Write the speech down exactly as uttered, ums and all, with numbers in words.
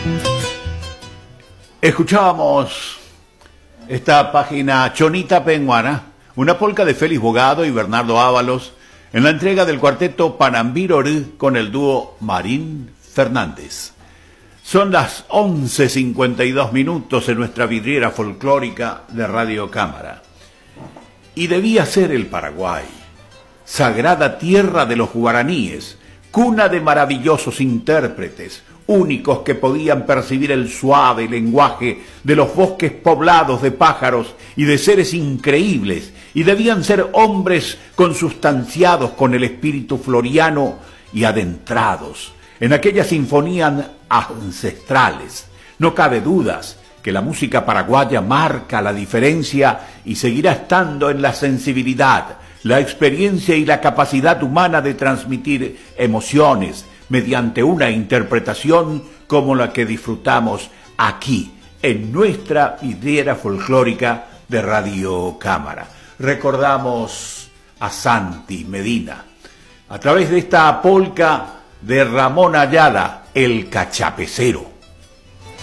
Escuchábamos esta página Chonita Peruana, una polca de Félix Bogado y Bernardo Ábalos, en la entrega del cuarteto Panambirorú con el dúo Marín Fernández. Son las once cincuenta y dos minutos en nuestra vidriera folclórica de Radio Cámara. Y debía ser el Paraguay, sagrada tierra de los guaraníes, cuna de maravillosos intérpretes, únicos que podían percibir el suave lenguaje de los bosques poblados de pájaros y de seres increíbles, y debían ser hombres consustanciados con el espíritu floriano y adentrados en aquellas sinfonías ancestrales. No cabe dudas que la música paraguaya marca la diferencia y seguirá estando en la sensibilidad, la experiencia y la capacidad humana de transmitir emociones mediante una interpretación como la que disfrutamos aquí, en nuestra vidriera folclórica de Radio Cámara. Recordamos a Santi Medina, a través de esta polca de Ramón Ayala, el cachapecero.